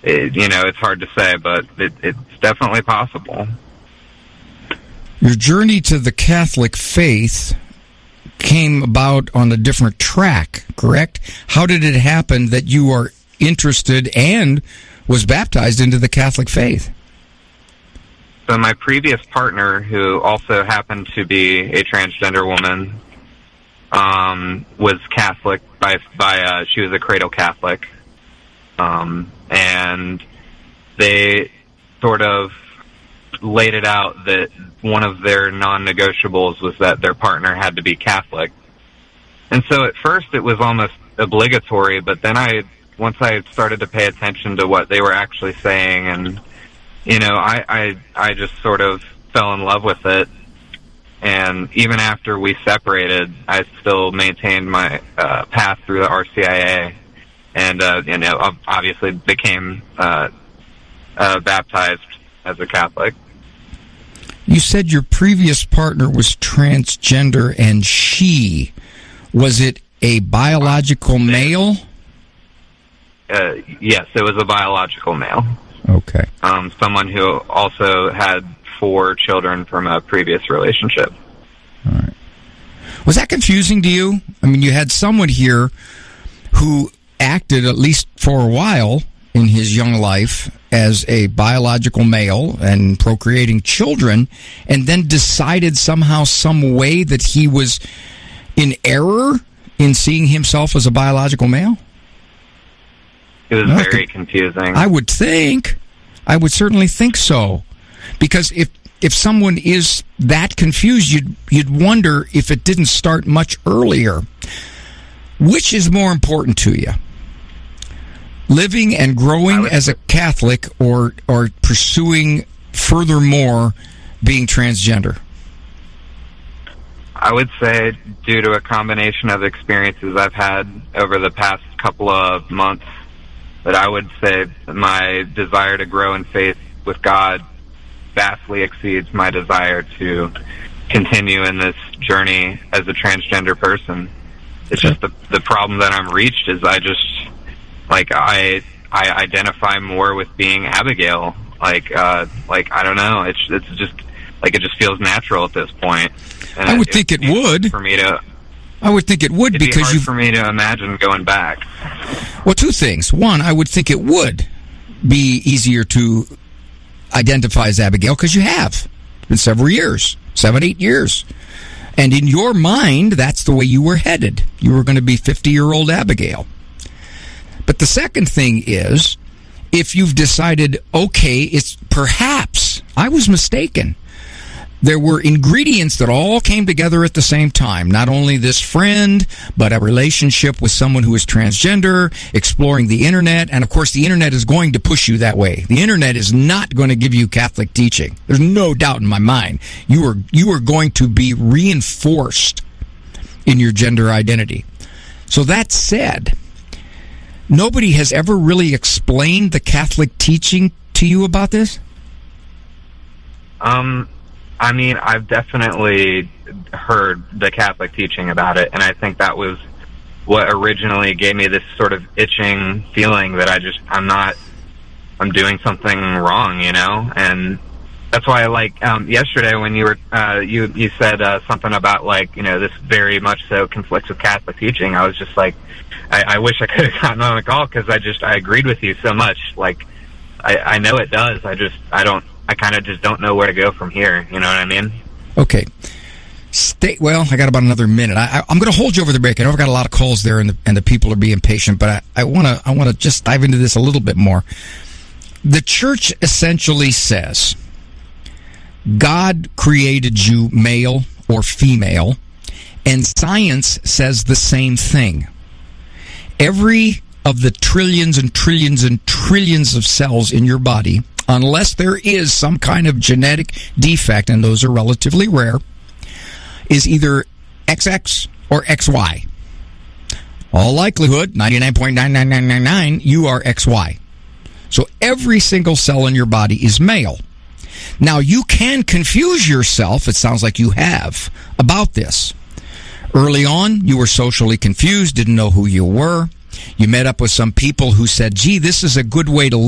it's hard to say, but it's definitely possible. Your journey to the Catholic faith came about on a different track, correct? How did it happen that you are interested and was baptized into the Catholic faith? So my previous partner, who also happened to be a transgender woman, was Catholic she was a cradle Catholic. And they sort of laid it out that one of their non-negotiables was that their partner had to be Catholic. And so at first it was almost obligatory, but then once I started to pay attention to what they were actually saying, and, I just sort of fell in love with it. And even after we separated, I still maintained my path through the RCIA, and obviously became baptized as a Catholic. You said your previous partner was transgender, and was it a biological male? Yes, it was a biological male. Okay. Someone who also had 4 children from a previous relationship. All right. Was that confusing to you? I mean, you had someone here who acted, at least for a while in his young life, as a biological male and procreating children, and then decided somehow, some way, that he was in error in seeing himself as a biological male? It was very confusing. I would certainly think so. Because if someone is that confused, you'd wonder if it didn't start much earlier. Which is more important to you? Living and growing as a Catholic, or pursuing furthermore being transgender? I would say, due to a combination of experiences I've had over the past couple of months, that I would say my desire to grow in faith with God vastly exceeds my desire to continue in this journey as a transgender person. It's just the problem that I'm reached is I identify more with being Abigail. I don't know. It's just it just feels natural at this point. And I would think it would. For me to, I would think it would, it'd because be hard for me to imagine going back. Well, 2 things. One, I would think it would be easier to identify as Abigail, because you have in several years, 7, 8 years. And in your mind, that's the way you were headed. You were going to be 50-year-old Abigail. But the second thing is, if you've decided, okay, it's perhaps I was mistaken. There were ingredients that all came together at the same time. Not only this friend, but a relationship with someone who is transgender, exploring the internet, and of course the internet is going to push you that way. The internet is not going to give you Catholic teaching. There's no doubt in my mind. You are going to be reinforced in your gender identity. So that said, nobody has ever really explained the Catholic teaching to you about this? I mean, I've definitely heard the Catholic teaching about it, and I think that was what originally gave me this sort of itching feeling that I'm doing something wrong, and that's why yesterday when you were, you said something about this very much so conflicts with Catholic teaching. I was just I wish I could have gotten on the call, because I agreed with you so much. I know it does. I kind of just don't know where to go from here. You know what I mean? Okay. I got about another minute. I'm going to hold you over the break. I know I've got a lot of calls there, and the people are being patient, but I want to just dive into this a little bit more. The church essentially says God created you male or female, and science says the same thing. Every of the trillions and trillions and trillions of cells in your body, unless there is some kind of genetic defect, and those are relatively rare, is either XX or XY. All likelihood, 99.99999, you are XY. So every single cell in your body is male. Now, you can confuse yourself, it sounds like you have, about this. Early on, you were socially confused, didn't know who you were. You met up with some people who said, gee, this is a good way to